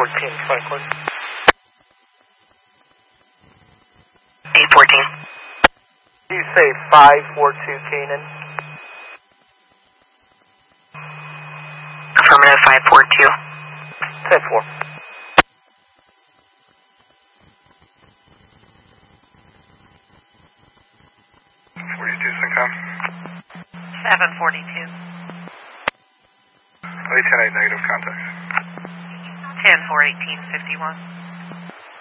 Franklin. 814. You say 542 Canaan? Affirmative 542. 10-4. Syncom. 742. LA 10-8 negative contact. 10-4-1851.